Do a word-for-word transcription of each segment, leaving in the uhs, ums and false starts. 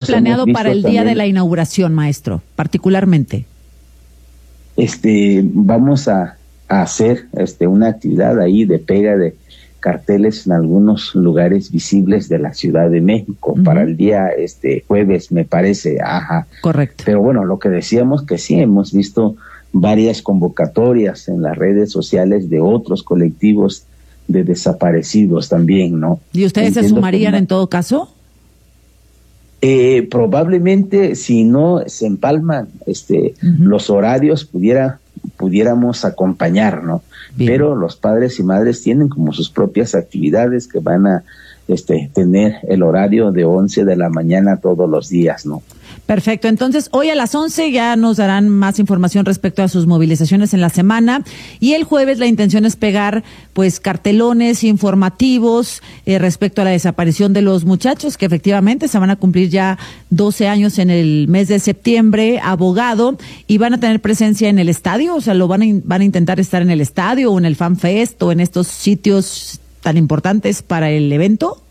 planeado para el día de la inauguración, maestro, particularmente? Este, vamos a, a hacer este una actividad ahí de pega de carteles en algunos lugares visibles de la Ciudad de México, uh-huh, para el día este jueves, me parece. Ajá. Correcto. Pero bueno, lo que decíamos que sí, hemos visto varias convocatorias en las redes sociales de otros colectivos de desaparecidos también, ¿no? ¿Y ustedes Entiendo se sumarían en todo caso? Eh, probablemente, si no se empalman este uh-huh. los horarios, pudiera pudiéramos acompañar, ¿no? Bien. Pero los padres y madres tienen como sus propias actividades que van a este tener el horario de once de la mañana todos los días, ¿no? Perfecto, entonces hoy a las once ya nos darán más información respecto a sus movilizaciones en la semana, y el jueves la intención es pegar pues cartelones informativos eh, respecto a la desaparición de los muchachos, que efectivamente se van a cumplir ya doce años en el mes de septiembre, abogado, y van a tener presencia en el estadio, o sea, lo van a, van a intentar estar en el estadio o en el Fan Fest o en estos sitios tan importantes para el evento.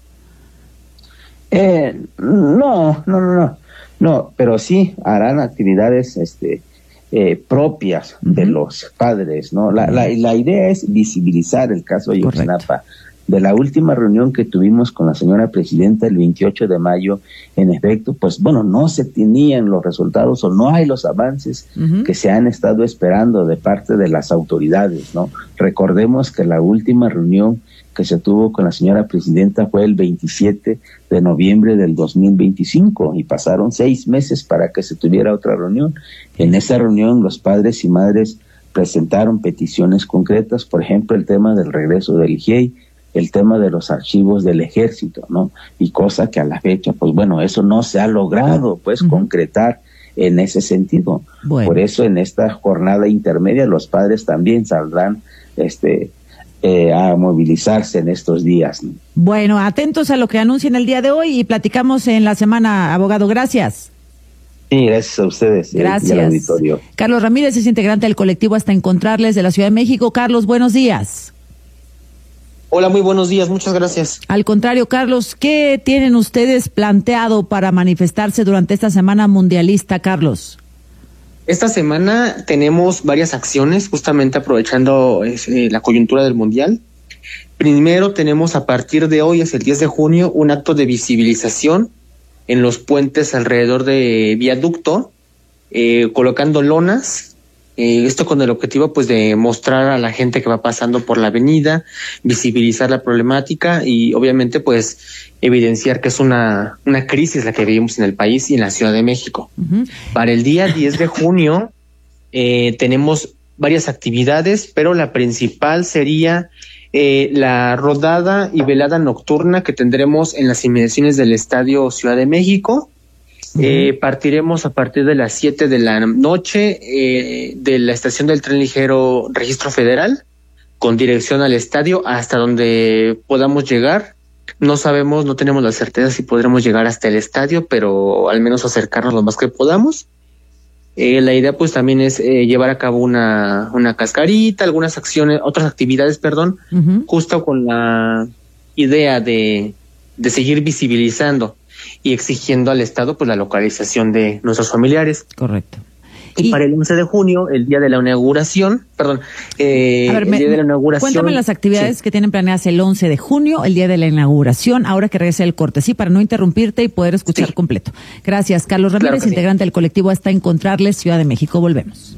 Eh, no, no, no, no. No, pero sí harán actividades este, eh, propias uh-huh. de los padres, ¿no? La, la, la idea es visibilizar el caso de Ayotzinapa. De la última reunión que tuvimos con la señora presidenta el veintiocho de mayo, en efecto, pues bueno, no se tenían los resultados o no hay los avances uh-huh. que se han estado esperando de parte de las autoridades, ¿no? Recordemos que la última reunión que se tuvo con la señora presidenta fue el veintisiete de noviembre del dos mil veinticinco y pasaron seis meses para que se tuviera otra reunión. En esa reunión los padres y madres presentaron peticiones concretas, por ejemplo, el tema del regreso del I G E I, el tema de los archivos del ejército, ¿no? Y cosa que a la fecha, pues bueno, eso no se ha logrado, pues, uh-huh. concretar en ese sentido. Bueno. Por eso en esta jornada intermedia los padres también saldrán, este, Eh, a movilizarse en estos días, ¿no? Bueno, atentos a lo que anuncien el día de hoy y platicamos en la semana, abogado. Gracias. Sí, gracias a ustedes. Gracias. Y al auditorio. Carlos Ramírez es integrante del colectivo Hasta Encontrarles de la Ciudad de México. Carlos, buenos días. Hola, muy buenos días, muchas gracias. Al contrario, Carlos, ¿qué tienen ustedes planteado para manifestarse durante esta semana mundialista, Carlos? Esta semana tenemos varias acciones, justamente aprovechando eh, la coyuntura del Mundial. Primero tenemos a partir de hoy, es el diez de junio, un acto de visibilización en los puentes alrededor de Viaducto, eh, colocando lonas, eh, esto con el objetivo pues de mostrar a la gente que va pasando por la avenida, visibilizar la problemática y obviamente pues evidenciar que es una, una crisis la que vivimos en el país y en la Ciudad de México. Uh-huh. Para el día diez de junio eh, tenemos varias actividades, pero la principal sería eh, la rodada y velada nocturna que tendremos en las inmediaciones del Estadio Ciudad de México. Uh-huh. Eh, partiremos a partir de las siete de la noche eh, de la estación del tren ligero Registro Federal con dirección al estadio hasta donde podamos llegar. No sabemos, no tenemos la certeza si podremos llegar hasta el estadio, pero al menos acercarnos lo más que podamos. Eh, la idea pues también es eh, llevar a cabo una, una cascarita, algunas acciones, otras actividades, perdón, uh-huh. justo con la idea de, de seguir visibilizando y exigiendo al Estado pues la localización de nuestros familiares. Correcto. Y, y para el once de junio, el día de la inauguración, perdón, eh, a ver, el me, día de la inauguración. Cuéntame las actividades sí. que tienen planeadas el once de junio, el día de la inauguración, ahora que regrese el corte, sí, para no interrumpirte y poder escuchar sí. completo. Gracias, Carlos Ramírez, claro integrante sí. del colectivo Hasta Encontrarles, Ciudad de México. Volvemos.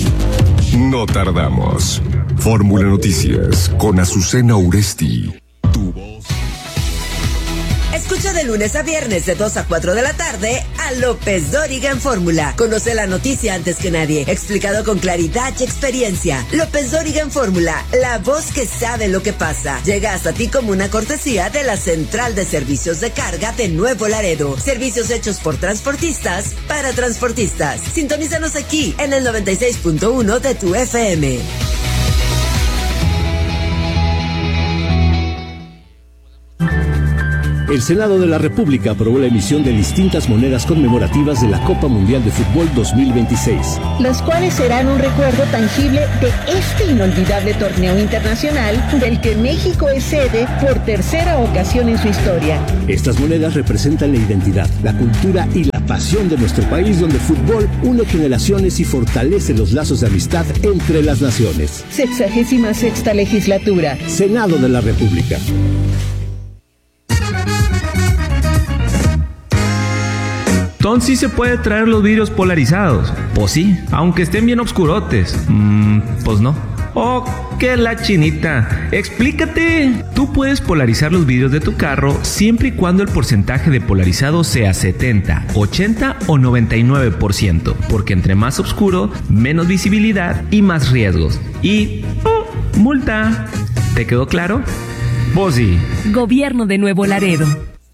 No tardamos. Fórmula Noticias con Azucena Uresti. Tu voz. Escucha de lunes a viernes de dos a cuatro de la tarde a López Dóriga en Fórmula. Conoce la noticia antes que nadie, explicado con claridad y experiencia. López Dóriga en Fórmula, la voz que sabe lo que pasa. Llega hasta ti como una cortesía de la Central de Servicios de Carga de Nuevo Laredo. Servicios hechos por transportistas para transportistas. Sintonízanos aquí en el noventa y seis punto uno de tu F M. El Senado de la República aprobó la emisión de distintas monedas conmemorativas de la Copa Mundial de Fútbol dos mil veintiséis. Las cuales serán un recuerdo tangible de este inolvidable torneo internacional del que México es sede por tercera ocasión en su historia. Estas monedas representan la identidad, la cultura y la pasión de nuestro país, donde el fútbol une generaciones y fortalece los lazos de amistad entre las naciones. Sexagésima sexta legislatura. Senado de la República. Entonces sí se puede traer los vidrios polarizados. Pues sí, aunque estén bien obscurotes. Mm, pues no. Oh, qué la chinita. Explícate. Tú puedes polarizar los vidrios de tu carro siempre y cuando el porcentaje de polarizado sea setenta, ochenta o noventa y nueve por ciento. Porque entre más oscuro, menos visibilidad y más riesgos. Y... oh, multa. ¿Te quedó claro? Pues sí. Gobierno de Nuevo Laredo.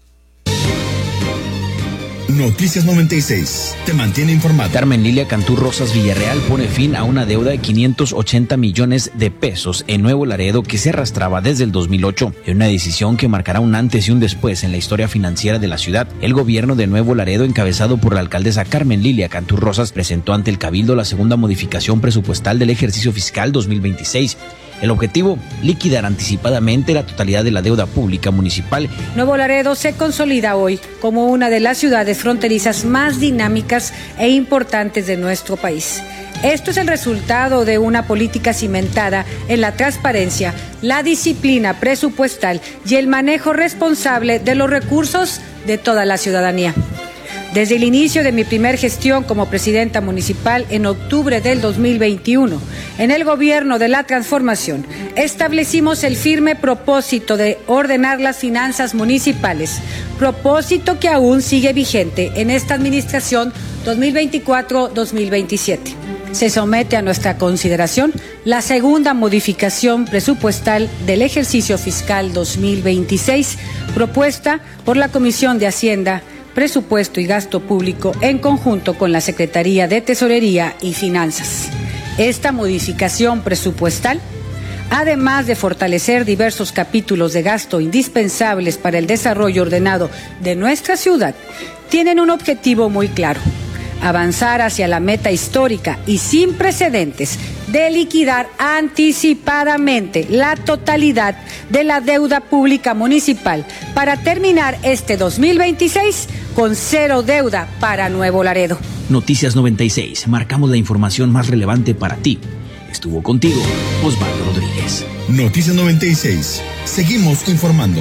Noticias noventa y seis, te mantiene informado. Carmen Lilia Cantú Rosas Villarreal pone fin a una deuda de quinientos ochenta millones de pesos en Nuevo Laredo que se arrastraba desde el dos mil ocho. En una decisión que marcará un antes y un después en la historia financiera de la ciudad, el gobierno de Nuevo Laredo, encabezado por la alcaldesa Carmen Lilia Cantú Rosas, presentó ante el Cabildo la segunda modificación presupuestal del ejercicio fiscal dos mil veintiséis. El objetivo, liquidar anticipadamente la totalidad de la deuda pública municipal. Nuevo Laredo se consolida hoy como una de las ciudades fronterizas más dinámicas e importantes de nuestro país. Esto es el resultado de una política cimentada en la transparencia, la disciplina presupuestal y el manejo responsable de los recursos de toda la ciudadanía. Desde el inicio de mi primer gestión como presidenta municipal en octubre del dos mil veintiuno, en el Gobierno de la Transformación, establecimos el firme propósito de ordenar las finanzas municipales, propósito que aún sigue vigente en esta administración dos mil veinticuatro dos mil veintisiete. Se somete a nuestra consideración la segunda modificación presupuestal del ejercicio fiscal dos mil veintiséis, propuesta por la Comisión de Hacienda, Presupuesto y Gasto Público en conjunto con la Secretaría de Tesorería y Finanzas. Esta modificación presupuestal, además de fortalecer diversos capítulos de gasto indispensables para el desarrollo ordenado de nuestra ciudad, tienen un objetivo muy claro: avanzar hacia la meta histórica y sin precedentes de liquidar anticipadamente la totalidad de la deuda pública municipal para terminar este dos mil veintiséis con cero deuda para Nuevo Laredo. Noticias noventa y seis, marcamos la información más relevante para ti. Estuvo contigo Osvaldo Rodríguez. Noticias noventa y seis, seguimos informando.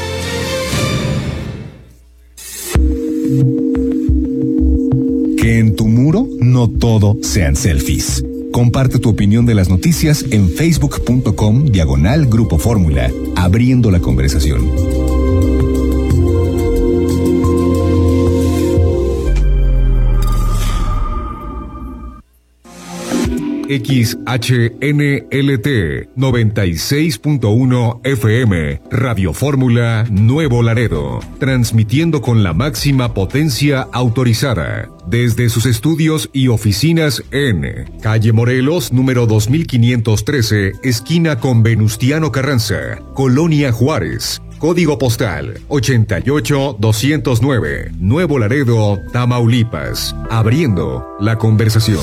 Que en tu muro no todo sean selfies. Comparte tu opinión de las noticias en facebook.com diagonal Grupo Fórmula, abriendo la conversación. X H N L T noventa y seis punto uno F M, Radio Fórmula Nuevo Laredo, transmitiendo con la máxima potencia autorizada desde sus estudios y oficinas en Calle Morelos, número dos mil quinientos trece, esquina con Venustiano Carranza, Colonia Juárez. Código postal ochenta y ocho doscientos nueve, Nuevo Laredo, Tamaulipas, abriendo la conversación.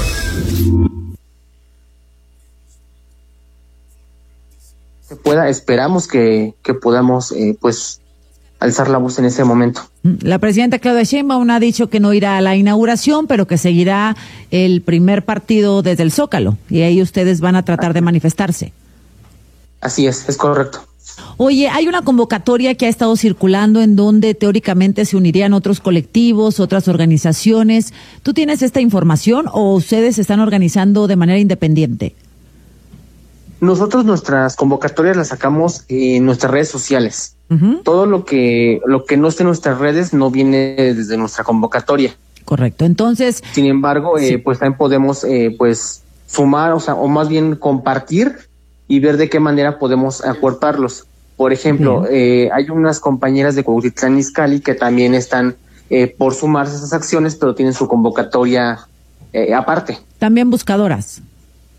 Se pueda, esperamos que, que podamos eh, pues alzar la voz en ese momento. La presidenta Claudia Sheinbaum ha dicho que no irá a la inauguración, pero que seguirá el primer partido desde el Zócalo, y ahí ustedes van a tratar de manifestarse. Así es, es correcto. Oye, hay una convocatoria que ha estado circulando en donde teóricamente se unirían otros colectivos, otras organizaciones. ¿Tú tienes esta información o ustedes se están organizando de manera independiente? Nosotros nuestras convocatorias las sacamos en nuestras redes sociales. Uh-huh. Todo lo que lo que no esté en nuestras redes no viene desde nuestra convocatoria. Correcto. Entonces, sin embargo, sí. eh, pues también podemos eh, pues sumar, o sea, o más bien compartir y ver de qué manera podemos acuerparlos. Por ejemplo, eh, hay unas compañeras de Cuautitlán Izcalli que también están eh, por sumarse a esas acciones, pero tienen su convocatoria eh, aparte. También buscadoras.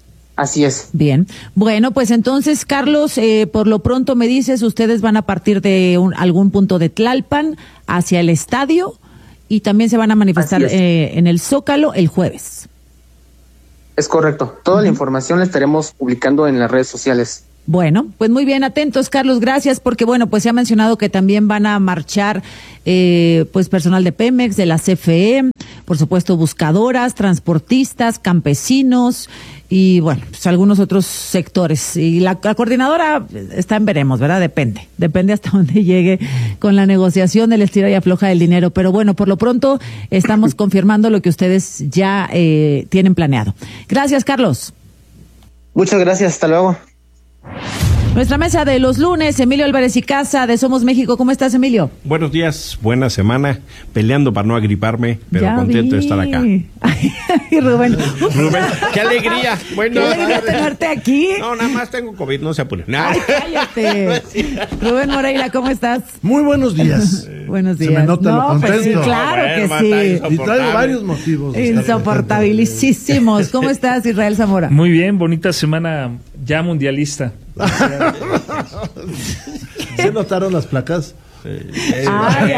Así es. Bien. Bueno, pues entonces, Carlos, eh, por lo pronto me dices, ustedes van a partir de un, algún punto de Tlalpan hacia el estadio y también se van a manifestar eh, en el Zócalo el jueves. Es correcto. Toda uh-huh. la información la estaremos publicando en las redes sociales. Bueno, pues muy bien, atentos, Carlos, gracias, porque bueno, pues se ha mencionado que también van a marchar eh, pues personal de Pemex, de la C F E, por supuesto buscadoras, transportistas, campesinos y bueno, pues algunos otros sectores. Y la, la coordinadora está en veremos, ¿verdad? Depende, depende hasta dónde llegue con la negociación del estira y afloja del dinero, pero bueno, por lo pronto estamos confirmando lo que ustedes ya eh, tienen planeado. Gracias, Carlos. Muchas gracias, hasta luego. Nuestra mesa de los lunes, Emilio Álvarez y Casa de Somos México. ¿Cómo estás, Emilio? Buenos días, buena semana, peleando para no agriparme, pero ya contento vi. de estar acá. Y Rubén. Rubén, qué alegría. Bueno, qué alegría tenerte aquí. No, nada más tengo COVID, no se apure. Ay, cállate. Rubén Moreira, ¿cómo estás? Muy buenos días. Buenos días. Se me nota no, lo contento. Pues sí, claro no, bueno, que sí. Y traigo varios motivos. Insoportabilísimos. ¿Cómo estás, Israel Zamora? Muy bien, bonita semana ya mundialista. ¿Se notaron las placas? Ay,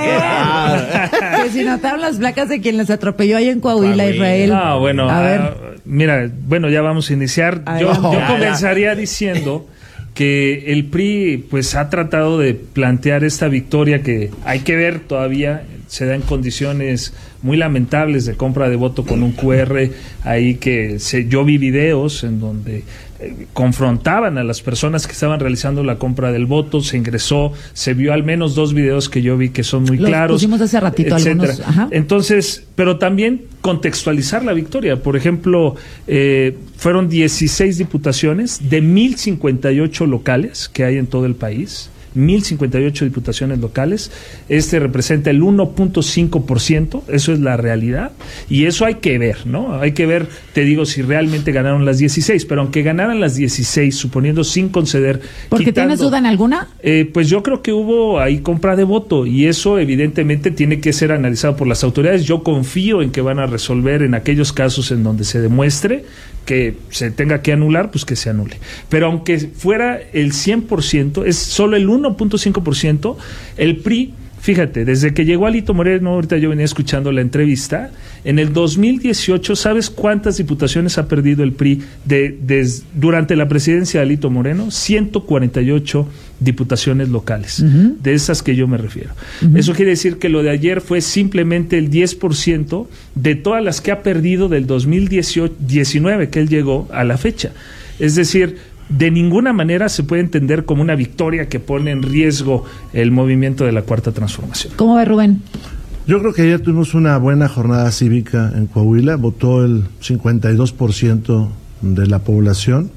a ver. Que si notaron las placas de quien les atropelló ahí en Coahuila, Coahuila. Israel. No, bueno, a ver. Uh, mira, bueno, ya vamos a iniciar. Ay, yo, yo comenzaría diciendo que el P R I pues ha tratado de plantear esta victoria que hay que ver todavía, se da en condiciones muy lamentables de compra de voto con un Q R, ahí que se, yo vi videos en donde eh, confrontaban a las personas que estaban realizando la compra del voto, se ingresó, se vio al menos dos videos que yo vi que son muy Los claros. Pusimos hace ratito algunos. Ajá. Entonces, pero también contextualizar la victoria. Por ejemplo, eh, fueron dieciséis diputaciones de mil cincuenta y ocho locales que hay en todo el país. mil cincuenta y ocho diputaciones locales, este representa el uno punto cinco por ciento, eso es la realidad, y eso hay que ver, ¿no? Hay que ver, te digo, si realmente ganaron las dieciséis, pero aunque ganaran las dieciséis, suponiendo sin conceder... ¿Porque quitando, tienes duda en alguna? Eh, pues yo creo que hubo ahí compra de voto, y eso evidentemente tiene que ser analizado por las autoridades. Yo confío en que van a resolver en aquellos casos en donde se demuestre que se tenga que anular, pues que se anule. Pero aunque fuera el cien por ciento, es solo el uno punto cinco por ciento, el P R I, fíjate, desde que llegó Alito Moreno, ahorita yo venía escuchando la entrevista, en el dos mil dieciocho, ¿sabes cuántas diputaciones ha perdido el P R I de, de, durante la presidencia de Alito Moreno? ciento cuarenta y ocho diputaciones locales, uh-huh. de esas que yo me refiero. Uh-huh. Eso quiere decir que lo de ayer fue simplemente el diez por ciento de todas las que ha perdido del dos mil diecinueve que él llegó a la fecha. Es decir, de ninguna manera se puede entender como una victoria que pone en riesgo el movimiento de la Cuarta Transformación. ¿Cómo ve, Rubén? Yo creo que ayer tuvimos una buena jornada cívica en Coahuila, votó el cincuenta y dos por ciento de la población,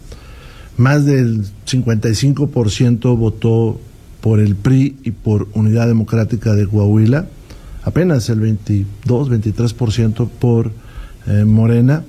más del cincuenta y cinco por ciento votó por el P R I y por Unidad Democrática de Coahuila, apenas el veintidós, veintitrés por ciento por eh, Morena.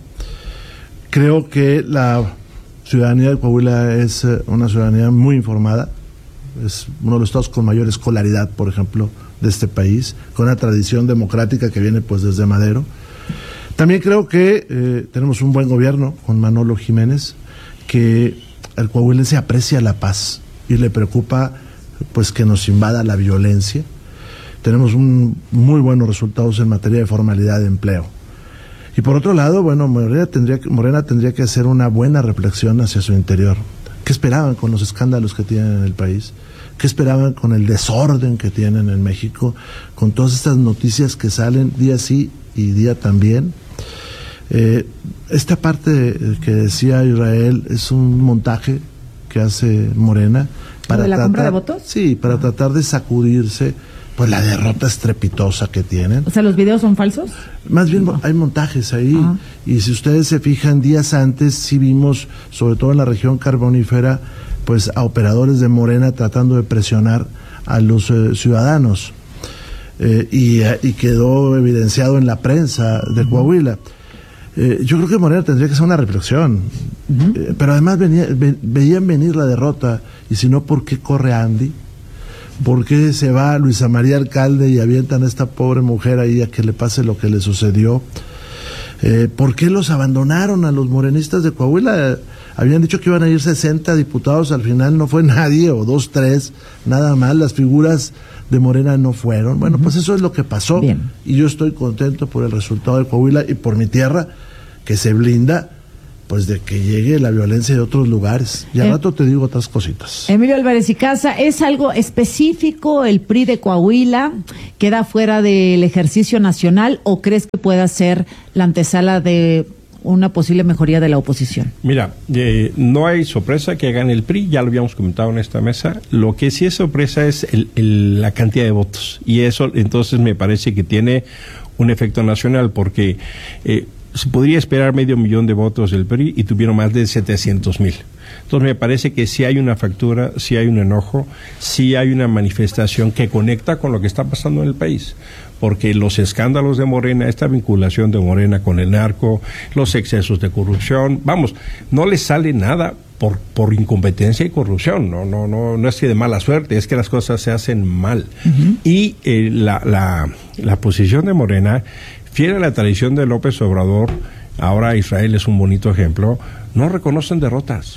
Creo que la ciudadanía de Coahuila es eh, una ciudadanía muy informada, es uno de los estados con mayor escolaridad, por ejemplo, de este país, con una tradición democrática que viene pues desde Madero. También creo que eh, tenemos un buen gobierno con Manolo Jiménez, que el coahuilense aprecia la paz y le preocupa pues que nos invada la violencia. Tenemos un, muy buenos resultados en materia de formalidad de empleo. Y por otro lado, bueno, Morena tendría, Morena tendría que hacer una buena reflexión hacia su interior. ¿Qué esperaban con los escándalos que tienen en el país? ¿Qué esperaban con el desorden que tienen en México? Con todas estas noticias que salen día sí y día también. Eh, esta parte que decía Israel es un montaje que hace Morena para ¿de la tratar, compra de votos? Sí, para ah. tratar de sacudirse pues la derrota estrepitosa que tienen. O sea, ¿los videos son falsos? Más bien no. Hay montajes ahí, ah. y si ustedes se fijan, días antes sí vimos, sobre todo en la región carbonífera, pues a operadores de Morena tratando de presionar a los eh, ciudadanos, eh, y, y quedó evidenciado en la prensa de uh-huh. Coahuila. Eh, yo creo que Morena tendría que hacer una reflexión, uh-huh. eh, pero además venía, ve, veían venir la derrota, y si no, ¿por qué corre Andy? ¿Por qué se va Luisa María Alcalde y avientan a esta pobre mujer ahí a que le pase lo que le sucedió? Eh, ¿Por qué los abandonaron a los morenistas de Coahuila? Habían dicho que iban a ir sesenta diputados, al final no fue nadie, o dos, tres, nada más, las figuras de Morena no fueron. Bueno, uh-huh. pues eso es lo que pasó. Bien. Y yo estoy contento por el resultado de Coahuila y por mi tierra, que se blinda pues de que llegue la violencia de otros lugares. Y al eh, rato te digo otras cositas. Emilio Álvarez y Casa, ¿es algo específico el P R I de Coahuila? ¿Queda fuera del ejercicio nacional o crees que pueda ser la antesala de una posible mejoría de la oposición? Mira, eh, no hay sorpresa que gane el P R I, ya lo habíamos comentado en esta mesa. Lo que sí es sorpresa es el, el, la cantidad de votos. Y eso entonces me parece que tiene un efecto nacional porque... Eh, se podría esperar medio millón de votos del P R I y tuvieron más de setecientos mil. Entonces me parece que sí hay una factura, sí hay un enojo, sí hay una manifestación que conecta con lo que está pasando en el país. Porque los escándalos de Morena, esta vinculación de Morena con el narco, los excesos de corrupción, vamos, no les sale nada por por incompetencia y corrupción, no no no no es que de mala suerte, es que las cosas se hacen mal. Uh-huh. Y eh, la, la, la posición de Morena, fiel a la tradición de López Obrador, ahora Israel es un bonito ejemplo, no reconocen derrotas.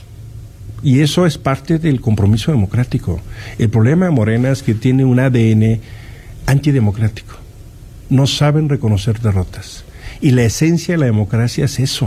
Y eso es parte del compromiso democrático. El problema de Morena es que tiene un A D N antidemocrático. No saben reconocer derrotas. Y la esencia de la democracia es eso.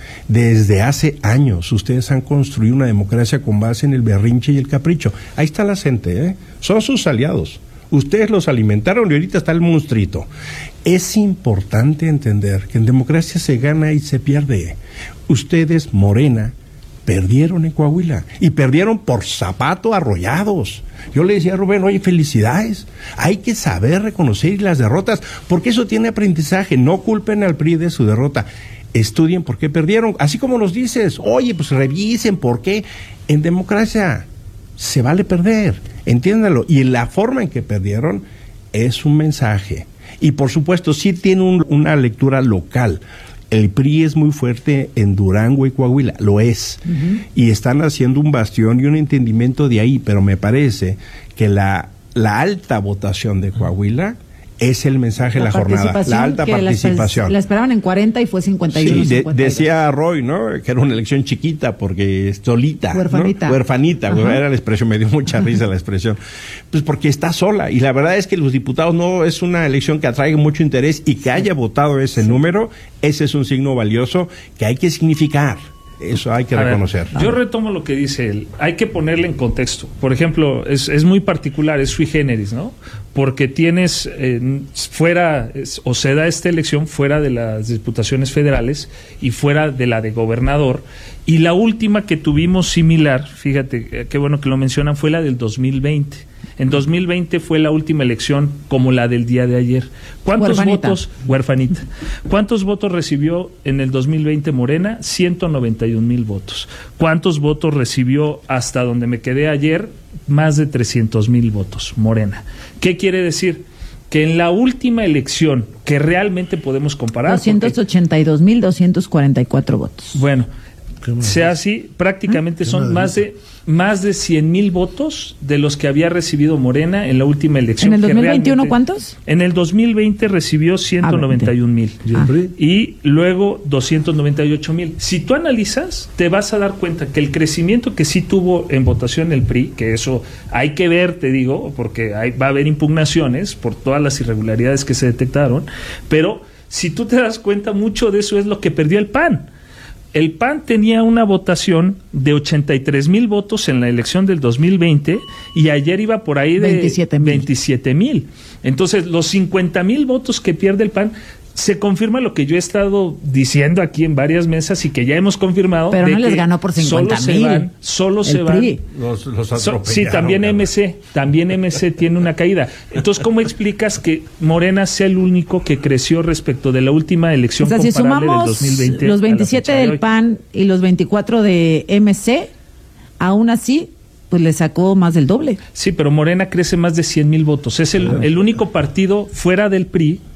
Desde hace años ustedes han construido una democracia con base en el berrinche y el capricho. Ahí está la gente, ¿eh? Son sus aliados. Ustedes los alimentaron y ahorita está el monstruito. Es importante entender que en democracia se gana y se pierde. Ustedes, Morena, perdieron en Coahuila y perdieron por zapato arrollados. Yo le decía a Rubén, oye, felicidades, hay que saber reconocer las derrotas, porque eso tiene aprendizaje. No culpen al P R I de su derrota, estudien por qué perdieron, así como nos dices, oye, pues revisen por qué. En democracia se vale perder, entiéndalo, y la forma en que perdieron es un mensaje, y por supuesto sí tiene un, una lectura local. El P R I es muy fuerte en Durango y Coahuila, lo es, uh-huh. y están haciendo un bastión y un entendimiento de ahí, pero me parece que la, la alta votación de Coahuila es el mensaje de la, la jornada, la alta participación. La, la esperaban en cuarenta y fue cincuenta y uno. Sí, de, decía Roy, ¿no? Que era una elección chiquita porque es solita. Huerfanita. ¿no? Huerfanita, Ajá. era la expresión, me dio mucha risa la expresión. Pues porque está sola, y la verdad es que los diputados no es una elección que atraiga mucho interés, y que haya votado ese sí. número, ese es un signo valioso que hay que significar. Eso hay que a reconocer. Ver, yo retomo lo que dice él. Hay que ponerle en contexto. Por ejemplo, es, es muy particular, es sui generis, ¿no? Porque tienes eh, fuera, es, o se da esta elección fuera de las diputaciones federales y fuera de la de gobernador. Y la última que tuvimos similar, fíjate, qué bueno que lo mencionan, fue la del dos mil veinte. En dos mil veinte fue la última elección como la del día de ayer. ¿Cuántos huerfanita. votos? Huerfanita. ¿Cuántos votos recibió en el dos mil veinte Morena? ciento noventa y un mil votos. ¿Cuántos votos recibió hasta donde me quedé ayer? Más de trescientos mil votos, Morena. ¿Qué quiere decir? Que en la última elección que realmente podemos comparar... doscientos ochenta y dos mil doscientos cuarenta y cuatro votos. Bueno, sea así, prácticamente son más de más de cien mil votos de los que había recibido Morena en la última elección. ¿En el dos mil veintiuno cuántos? En el dos mil veinte recibió ciento noventa y un mil ah, y luego doscientos noventa y ocho mil. Si tú analizas, te vas a dar cuenta que el crecimiento que sí tuvo en votación el P R I, que eso hay que ver, te digo, porque hay, va a haber impugnaciones por todas las irregularidades que se detectaron, pero si tú te das cuenta, mucho de eso es lo que perdió el P A N. El P A N tenía una votación de ochenta y tres mil votos en la elección del dos mil veinte y ayer iba por ahí de veintisiete mil. Entonces, los cincuenta mil votos que pierde el P A N, se confirma lo que yo he estado diciendo aquí en varias mesas y que ya hemos confirmado. Pero no les ganó por cincuenta mil. Solo se van. Solo se van. Los, los so, sí, también M C. También M C tiene una caída. Entonces, ¿cómo explicas que Morena sea el único que creció respecto de la última elección, o sea, comparable si sumamos del dos mil veinte? Los veintisiete del P A N y los veinticuatro de M C, aún así, pues le sacó más del doble. Sí, pero Morena crece más de cien mil votos. Es el, el único partido fuera del P R I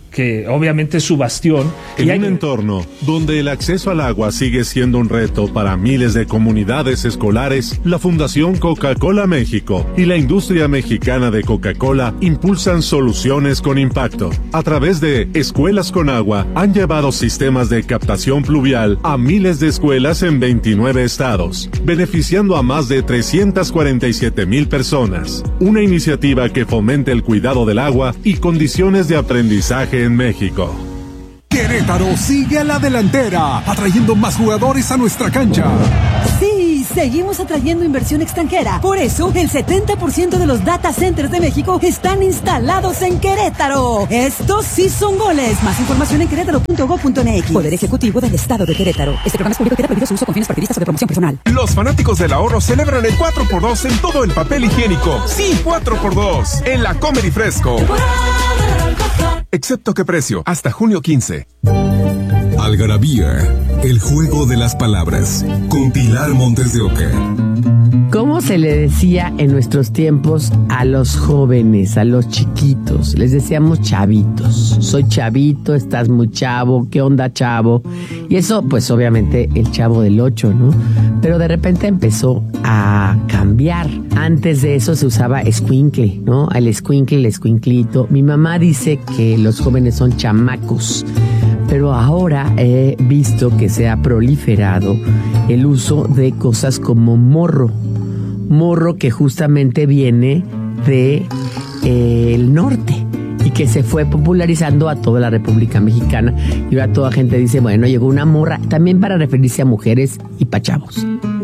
que obviamente es su bastión. En y hay... un entorno donde el acceso al agua sigue siendo un reto para miles de comunidades escolares, la Fundación Coca-Cola México y la industria mexicana de Coca-Cola impulsan soluciones con impacto. A través de Escuelas con Agua, han llevado sistemas de captación pluvial a miles de escuelas en veintinueve estados, beneficiando a más de trescientas cuarenta y siete mil personas. Una iniciativa que fomente el cuidado del agua y condiciones de aprendizaje en México. Querétaro sigue a la delantera, atrayendo más jugadores a nuestra cancha. Sí, seguimos atrayendo inversión extranjera. Por eso, el setenta por ciento de los data centers de México están instalados en Querétaro. Estos sí son goles. Más información en querétaro punto gob punto eme equis. Poder Ejecutivo del Estado de Querétaro. Este programa es público y queda prohibido su uso con fines partidistas o de promoción personal. Los fanáticos del ahorro celebran el cuatro por dos en todo el papel higiénico. Sí, cuatro por dos en la Comer y Fresco. Excepto qué precio, hasta junio quince. Algarabía, el juego de las palabras, con Pilar Montes de Oca. ¿Cómo se le decía en nuestros tiempos a los jóvenes, a los chiquitos? Les decíamos chavitos. Soy chavito, estás muy chavo, ¿qué onda, chavo? Y eso, pues obviamente el Chavo del Ocho, ¿no? Pero de repente empezó a cambiar. Antes de eso se usaba escuincle, ¿no? El escuincle, el escuinclito. Mi mamá dice que los jóvenes son chamacos. Pero ahora he visto que se ha proliferado el uso de cosas como morro. Morro que justamente viene de eh, el norte y que se fue popularizando a toda la República Mexicana. Y ahora toda gente dice, bueno, llegó una morra, también para referirse a mujeres y pa' chavos.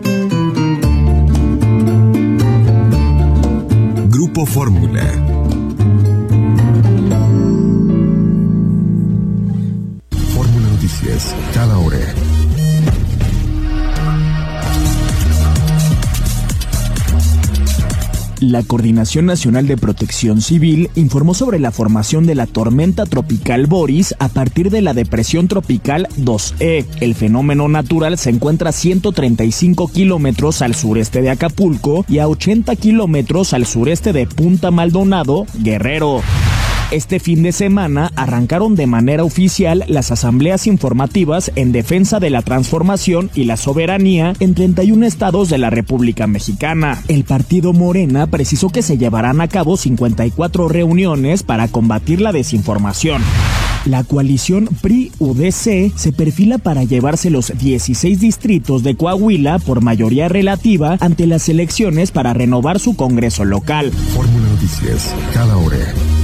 Grupo Fórmula. Fórmula Noticias, cada hora. La Coordinación Nacional de Protección Civil informó sobre la formación de la tormenta tropical Boris a partir de la depresión tropical dos E. El fenómeno natural se encuentra a ciento treinta y cinco kilómetros al sureste de Acapulco y a ochenta kilómetros al sureste de Punta Maldonado, Guerrero. Este fin de semana arrancaron de manera oficial las asambleas informativas en defensa de la transformación y la soberanía en treinta y un estados de la República Mexicana. El partido Morena precisó que se llevarán a cabo cincuenta y cuatro reuniones para combatir la desinformación. La coalición P R I-U D C se perfila para llevarse los dieciséis distritos de Coahuila por mayoría relativa ante las elecciones para renovar su Congreso local. Fórmula Noticias, cada hora.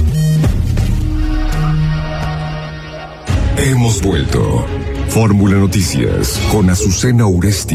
Hemos vuelto. Fórmula Noticias con Azucena Uresti.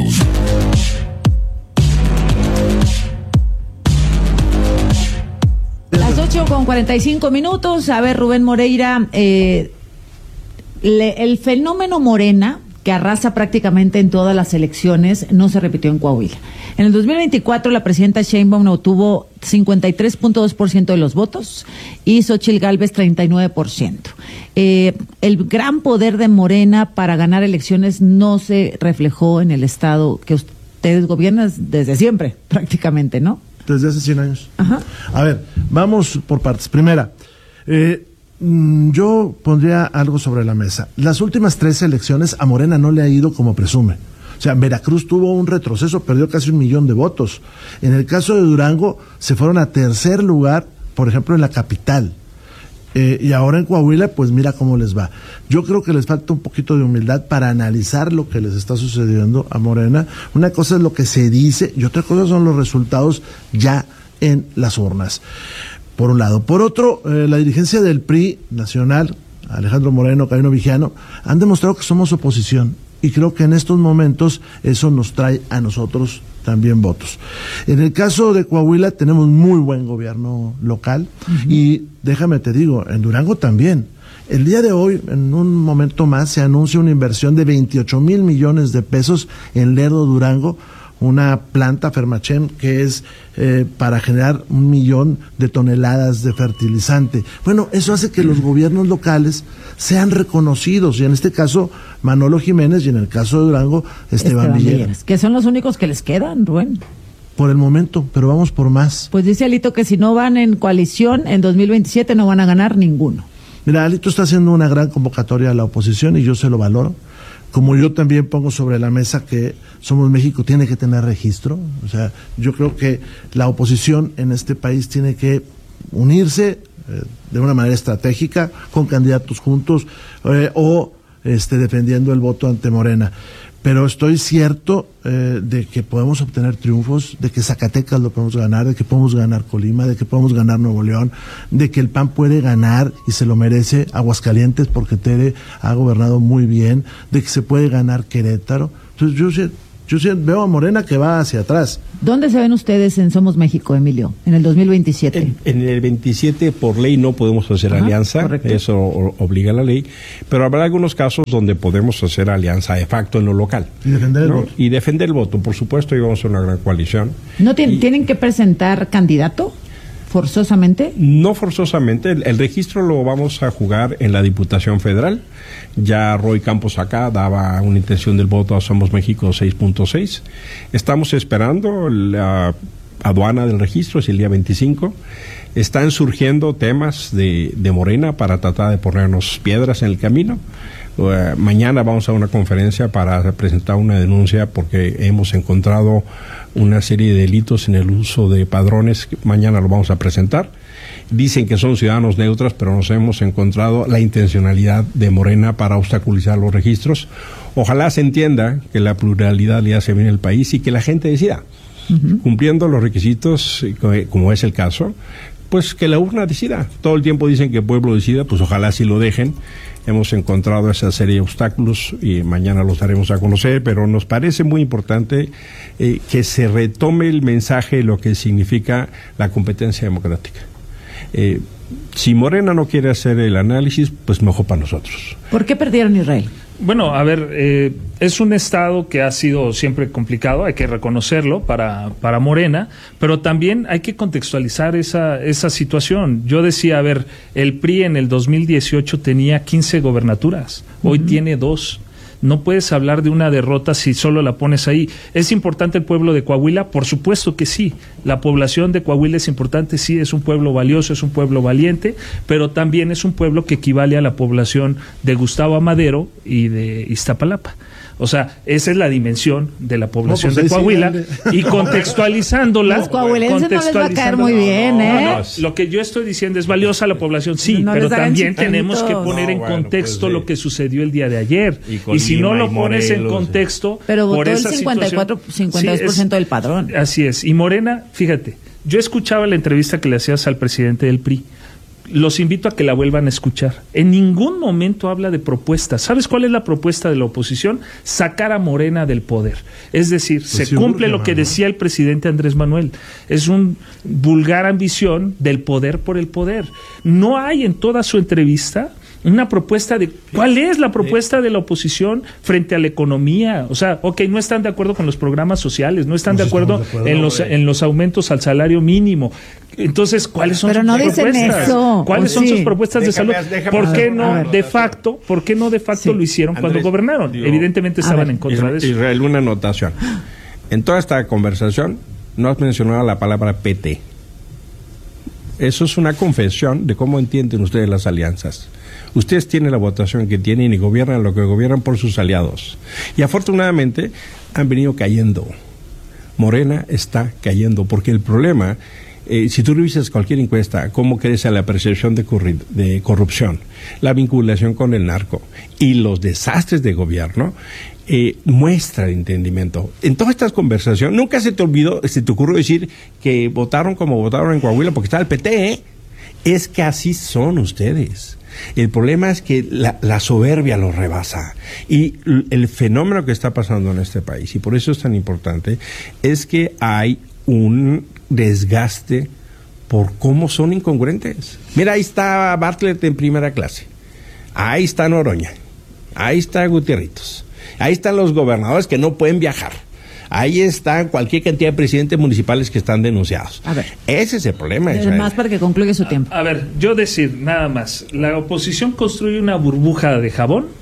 Las ocho con cuarenta y cinco minutos. A ver, Rubén Moreira, eh, le, el fenómeno Morena, que arrasa prácticamente en todas las elecciones, no se repitió en Coahuila. En el dos mil veinticuatro, la presidenta Sheinbaum obtuvo cincuenta y tres punto dos por ciento de los votos y Xóchitl Gálvez treinta y nueve por ciento. Eh, el gran poder de Morena para ganar elecciones no se reflejó en el estado que ustedes gobiernan desde siempre, prácticamente, ¿no? Desde hace cien años. Ajá. A ver, vamos por partes. Primera, eh, yo pondría algo sobre la mesa. Las últimas tres elecciones a Morena no le ha ido como presume. O sea, Veracruz tuvo un retroceso, perdió casi un millón de votos. En el caso de Durango, se fueron a tercer lugar, por ejemplo, en la capital. Eh, y ahora en Coahuila, pues mira cómo les va. Yo creo que les falta un poquito de humildad para analizar lo que les está sucediendo a Morena. Una cosa es lo que se dice y otra cosa son los resultados ya en las urnas. Por un lado. Por otro, eh, la dirigencia del P R I nacional, Alejandro Moreno, Carino Vigiano, han demostrado que somos oposición. Y creo que en estos momentos eso nos trae a nosotros también votos. En el caso de Coahuila tenemos muy buen gobierno local. Uh-huh. Y déjame te digo, en Durango también. El día de hoy, en un momento más, se anuncia una inversión de veintiocho mil millones de pesos en Lerdo, Durango, una planta Fermachem que es eh, para generar un millón de toneladas de fertilizante. Bueno, eso hace que los gobiernos locales sean reconocidos, y en este caso Manolo Jiménez, y en el caso de Durango Esteban, Esteban Villegas. Que son los únicos que les quedan, Rubén. Por el momento, pero vamos por más. Pues dice Alito que si no van en coalición en dos mil veintisiete no van a ganar ninguno. Mira, Alito está haciendo una gran convocatoria a la oposición y yo se lo valoro. Como yo también pongo sobre la mesa que Somos México tiene que tener registro. O sea, yo creo que la oposición en este país tiene que unirse eh, de una manera estratégica con candidatos juntos eh, o este, defendiendo el voto ante Morena. Pero estoy cierto eh, de que podemos obtener triunfos, de que Zacatecas lo podemos ganar, de que podemos ganar Colima, de que podemos ganar Nuevo León, de que el P A N puede ganar y se lo merece Aguascalientes porque Tere ha gobernado muy bien, de que se puede ganar Querétaro. Entonces yo sé, yo sí veo a Morena que va hacia atrás. ¿Dónde se ven ustedes en Somos México, Emilio, en el dos mil veintisiete? En, en el veintisiete, por ley, no podemos hacer Ajá, alianza, correcto. Eso o, obliga la ley, pero habrá algunos casos donde podemos hacer alianza de facto en lo local. Y defender el ¿no? voto. Y defender el voto, por supuesto, y vamos a hacer una gran coalición. ¿No te, y, tienen que presentar candidato? ¿Forzosamente? No forzosamente, el, el registro lo vamos a jugar en la Diputación Federal. Ya Roy Campos acá daba una intención del voto a Somos México seis punto seis. Estamos esperando la aduana del registro, es el día veinticinco. Están surgiendo temas de, de Morena para tratar de ponernos piedras en el camino. Uh, mañana vamos a una conferencia para presentar una denuncia porque hemos encontrado una serie de delitos en el uso de padrones. Mañana lo vamos a presentar. Dicen que son ciudadanos neutros, pero nos hemos encontrado la intencionalidad de Morena para obstaculizar los registros. Ojalá se entienda que la pluralidad le hace bien al país y que la gente decida, uh-huh. cumpliendo los requisitos, como es el caso, pues que la urna decida. Todo el tiempo dicen que el pueblo decida, pues ojalá sí lo dejen. Hemos encontrado esa serie de obstáculos y mañana los daremos a conocer, pero nos parece muy importante eh, que se retome el mensaje de lo que significa la competencia democrática. Eh, si Morena no quiere hacer el análisis, pues mejor para nosotros. ¿Por qué perdieron Israel? Bueno, a ver, eh, es un estado que ha sido siempre complicado, hay que reconocerlo para, para Morena, pero también hay que contextualizar esa, esa situación. Yo decía, a ver, el P R I en el dos mil dieciocho tenía quince gobernaturas, hoy uh-huh. tiene dos. No puedes hablar de una derrota si solo la pones ahí. ¿Es importante el pueblo de Coahuila? Por supuesto que sí. La población de Coahuila es importante, sí, es un pueblo valioso, es un pueblo valiente, pero también es un pueblo que equivale a la población de Gustavo Amadero y de Iztapalapa. O sea, esa es la dimensión de la población no, pues de Coahuila sí, y contextualizándola. Los coahuilenses no les va a caer muy bien, ¿eh? No, no, lo que yo estoy diciendo es valiosa la población, sí, no pero también chiquitos. Tenemos que poner no, en bueno, contexto pues, sí. lo que sucedió el día de ayer. Y, y si no lo pones en contexto, pero votó por esa el cincuenta y cuatro, cincuenta y dos por ciento sí, es, del padrón. Así es. Y Morena, fíjate, yo escuchaba la entrevista que le hacías al presidente del P R I. Los invito a que la vuelvan a escuchar. En ningún momento habla de propuestas. ¿Sabes cuál es la propuesta de la oposición? Sacar a Morena del poder. Es decir, pues se sí, cumple lo que no. decía el presidente Andrés Manuel. Es una vulgar ambición del poder por el poder. No hay en toda su entrevista una propuesta de cuál es la propuesta de la oposición frente a la economía. O sea, ok, no están de acuerdo con los programas sociales, no están no de, acuerdo de acuerdo en los en los aumentos al salario mínimo. Entonces, ¿cuáles son Pero sus no propuestas? Dicen eso. ¿Cuáles ¿O son sí? sus propuestas déjame, de salud? Déjame, ¿Por qué no ver, de facto, por qué no de facto sí. lo hicieron Andrés, cuando gobernaron? Digo, Evidentemente estaban en contra Israel, de eso. Israel, una anotación. En toda esta conversación no has mencionado la palabra P T. Eso es una confesión de cómo entienden ustedes las alianzas. Ustedes tienen la votación que tienen y gobiernan lo que gobiernan por sus aliados. Y afortunadamente han venido cayendo. Morena está cayendo porque el problema, eh, si tú revisas cualquier encuesta, cómo crece la percepción de, corri- de corrupción, la vinculación con el narco y los desastres de gobierno, eh, muestra el entendimiento. En todas estas conversaciones, nunca se te olvidó, se te ocurrió decir que votaron como votaron en Coahuila porque estaba el P T, ¿eh? Es que así son ustedes. El problema es que la, la soberbia los rebasa. Y el fenómeno que está pasando en este país, y por eso es tan importante, es que hay un desgaste por cómo son incongruentes. Mira, ahí está Bartlett en primera clase. Ahí está Noroña. Ahí está Gutierritos. Ahí están los gobernadores que no pueden viajar. Ahí están cualquier cantidad de presidentes municipales que están denunciados. A ver. Ese es el problema. Además, para que concluya su tiempo. A, a ver, yo decir nada más. La oposición construye una burbuja de jabón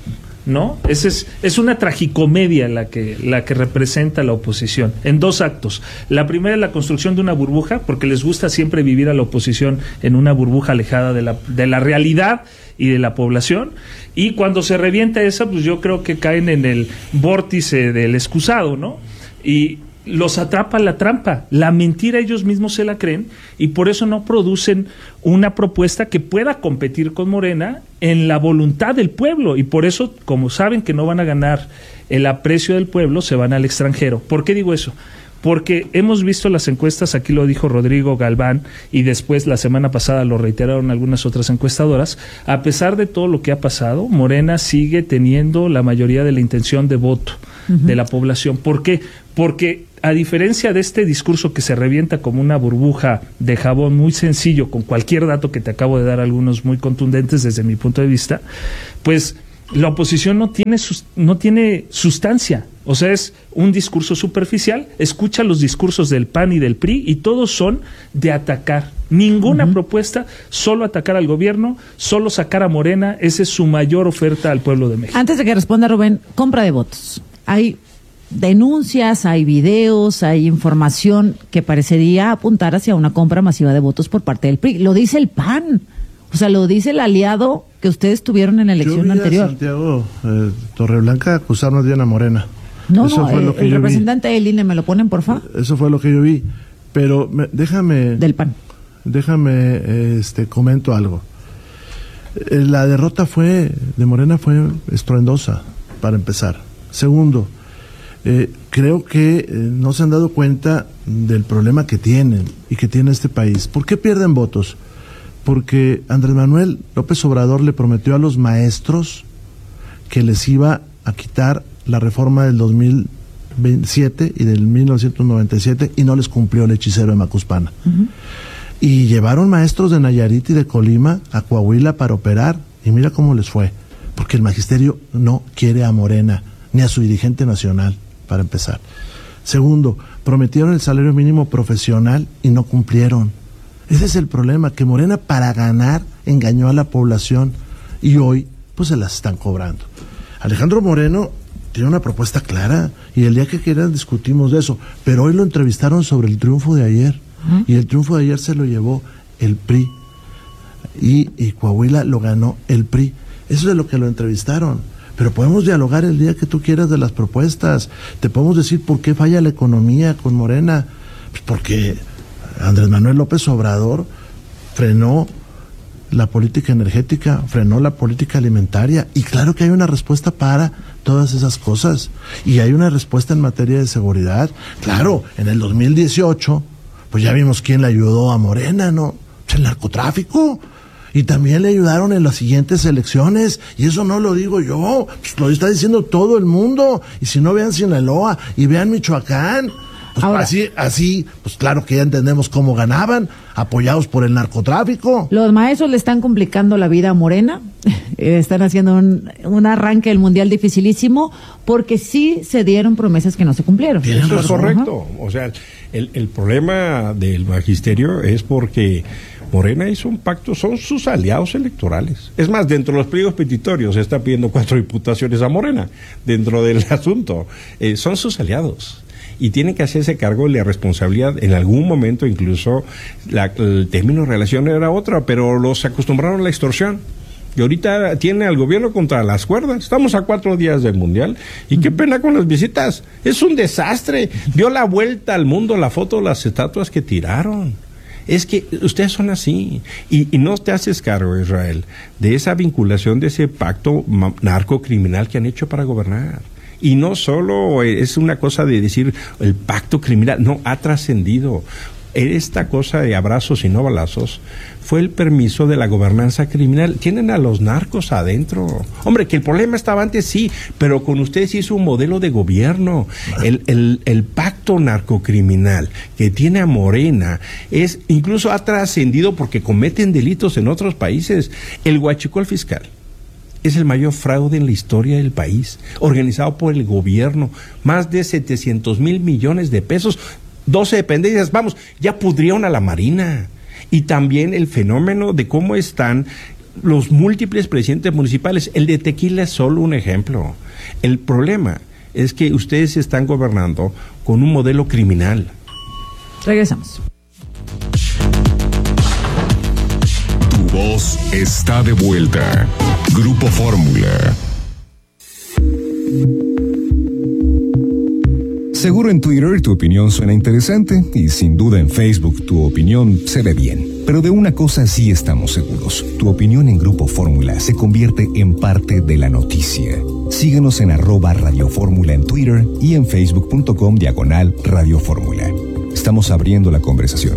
¿no? Ese es, es una tragicomedia la que, la que representa la oposición, en dos actos. La primera es la construcción de una burbuja, porque les gusta siempre vivir a la oposición en una burbuja alejada de la, de la realidad y de la población, y cuando se revienta esa, pues yo creo que caen en el vórtice del excusado, ¿no? Y los atrapa la trampa, la mentira ellos mismos se la creen, y por eso no producen una propuesta que pueda competir con Morena en la voluntad del pueblo, y por eso, como saben que no van a ganar el aprecio del pueblo, se van al extranjero. ¿Por qué digo eso? Porque hemos visto las encuestas, aquí lo dijo Rodrigo Galván, y después la semana pasada lo reiteraron algunas otras encuestadoras. A pesar de todo lo que ha pasado, Morena sigue teniendo la mayoría de la intención de voto uh-huh. de la población. ¿Por qué? Porque a diferencia de este discurso que se revienta como una burbuja de jabón muy sencillo, con cualquier dato que te acabo de dar, algunos muy contundentes desde mi punto de vista, pues la oposición no tiene, sus, no tiene sustancia. O sea, es un discurso superficial. Escucha los discursos del P A N y del P R I y todos son de atacar. Ninguna uh-huh. propuesta, solo atacar al gobierno, solo sacar a Morena. Esa es su mayor oferta al pueblo de México. Antes de que responda Rubén, compra de votos. Hay denuncias, hay videos, hay información que parecería apuntar hacia una compra masiva de votos por parte del P R I. Lo dice el P A N. O sea, lo dice el aliado que ustedes tuvieron en la elección Yo vi anterior. A Santiago eh, Torreblanca acusarnos de una Morena. No, Eso no, fue el, lo que el yo representante vi. del I N E, ¿me lo ponen, por favor? Eso fue lo que yo vi. Pero me, déjame... Del P A N. Déjame, este, comento algo. Eh, la derrota fue, de Morena fue estruendosa, para empezar. Segundo, eh, creo que eh, no se han dado cuenta del problema que tienen y que tiene este país. ¿Por qué pierden votos? Porque Andrés Manuel López Obrador le prometió a los maestros que les iba a quitar la reforma del dos mil siete y del mil novecientos noventa y siete y no les cumplió el hechicero de Macuspana. Uh-huh. Y llevaron maestros de Nayarit y de Colima a Coahuila para operar y mira cómo les fue, porque el magisterio no quiere a Morena ni a su dirigente nacional, para empezar. Segundo, prometieron el salario mínimo profesional y no cumplieron. Ese es el problema, que Morena para ganar engañó a la población y hoy pues se las están cobrando. Alejandro Moreno tiene una propuesta clara y el día que quieran discutimos de eso, pero hoy lo entrevistaron sobre el triunfo de ayer uh-huh. y el triunfo de ayer se lo llevó el P R I y, y Coahuila lo ganó el P R I. Eso es de lo que lo entrevistaron, pero podemos dialogar el día que tú quieras de las propuestas. Te podemos decir por qué falla la economía con Morena, pues porque Andrés Manuel López Obrador frenó la política energética, frenó la política alimentaria, y claro que hay una respuesta para todas esas cosas, y hay una respuesta en materia de seguridad. Claro, en el dos mil dieciocho, pues ya vimos quién le ayudó a Morena, ¿no? El narcotráfico, y también le ayudaron en las siguientes elecciones, y eso no lo digo yo, pues lo está diciendo todo el mundo, y si no, vean Sinaloa, y vean Michoacán. Pues Ahora, así, así, pues claro que ya entendemos cómo ganaban, apoyados por el narcotráfico. Los maestros le están complicando la vida a Morena, están haciendo un, un arranque del mundial dificilísimo, porque sí se dieron promesas que no se cumplieron. Eso es correcto. O sea, el, el problema del magisterio es porque Morena hizo un pacto, son sus aliados electorales. Es más, dentro de los pliegos petitorios se está pidiendo cuatro diputaciones a Morena, dentro del asunto. Eh, son sus aliados. Y tienen que hacerse cargo de la responsabilidad. En algún momento incluso la, el término de relación era otra, pero los acostumbraron a la extorsión. Y ahorita tiene al gobierno contra las cuerdas. Estamos a cuatro días del Mundial. Y qué pena con las visitas. Es un desastre. Dio la vuelta al mundo la foto de las estatuas que tiraron. Es que ustedes son así. Y, y no te haces cargo, Israel, de esa vinculación, de ese pacto narcocriminal que han hecho para gobernar. Y no solo es una cosa de decir el pacto criminal, no, ha trascendido. Esta cosa de abrazos y no balazos fue el permiso de la gobernanza criminal. Tienen a los narcos adentro. Hombre, que el problema estaba antes, sí, pero con ustedes hizo un modelo de gobierno. El, el, el pacto narcocriminal que tiene a Morena es, incluso ha trascendido porque cometen delitos en otros países. El huachicol fiscal es el mayor fraude en la historia del país, organizado por el gobierno, más de setecientos mil millones de pesos, doce dependencias, vamos, ya pudrieron a la Marina. Y también el fenómeno de cómo están los múltiples presidentes municipales. El de Tequila es solo un ejemplo. El problema es que ustedes están gobernando con un modelo criminal. Regresamos. Tu voz está de vuelta. Grupo Fórmula. Seguro en Twitter tu opinión suena interesante y sin duda en Facebook tu opinión se ve bien. Pero de una cosa sí estamos seguros. Tu opinión en Grupo Fórmula se convierte en parte de la noticia. Síguenos en arroba Radio Fórmula en Twitter y en facebook.com diagonal Radio Fórmula. Estamos abriendo la conversación.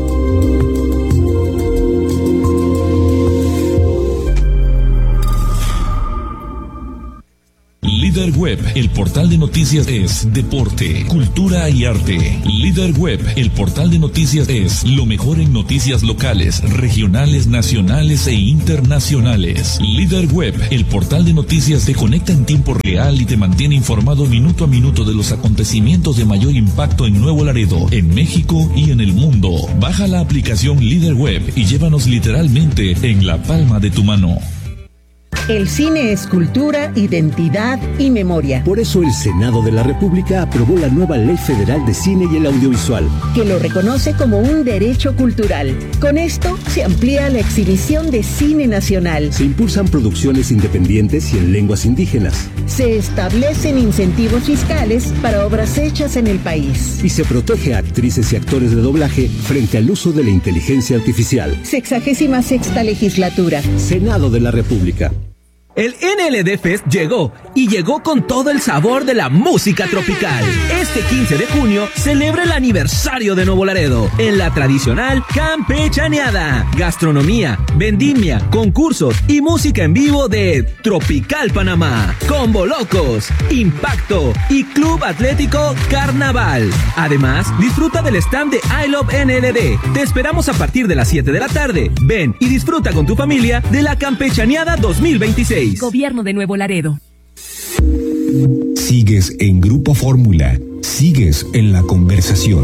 Líder Web, el portal de noticias es deporte, cultura y arte. Líder Web, el portal de noticias es lo mejor en noticias locales, regionales, nacionales e internacionales. Líder Web, el portal de noticias te conecta en tiempo real y te mantiene informado minuto a minuto de los acontecimientos de mayor impacto en Nuevo Laredo, en México y en el mundo. Baja la aplicación Líder Web y llévanos literalmente en la palma de tu mano. El cine es cultura, identidad y memoria. Por eso el Senado de la República aprobó la nueva Ley Federal de Cine y el Audiovisual, que lo reconoce como un derecho cultural. Con esto se amplía la exhibición de cine nacional. Se impulsan producciones independientes y en lenguas indígenas. Se establecen incentivos fiscales para obras hechas en el país. Y se protege a actrices y actores de doblaje frente al uso de la inteligencia artificial. Sexagésima sexta legislatura. Senado de la República. El N L D Fest llegó, y llegó con todo el sabor de la música tropical. Este quince de junio celebra el aniversario de Nuevo Laredo en la tradicional campechaneada. Gastronomía, vendimia, concursos y música en vivo de Tropical Panamá, Combo Locos, Impacto y Club Atlético Carnaval. Además, disfruta del stand de I Love N L D. Te esperamos a partir de las siete de la tarde. Ven y disfruta con tu familia de la campechaneada dos mil veintiséis. Gobierno de Nuevo Laredo. Sigues en Grupo Fórmula. Sigues en la conversación.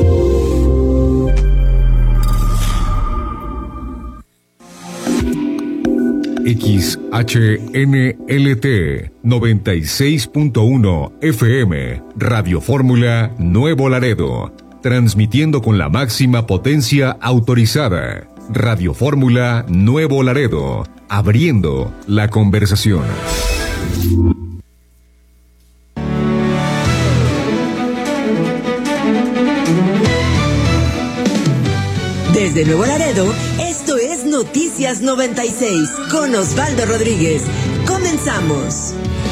X H N L T noventa y seis punto uno F M Radio Fórmula Nuevo Laredo, transmitiendo con la máxima potencia autorizada. Radio Fórmula Nuevo Laredo, abriendo la conversación. Desde Nuevo Laredo, esto es Noticias noventa y seis con Osvaldo Rodríguez. Comenzamos.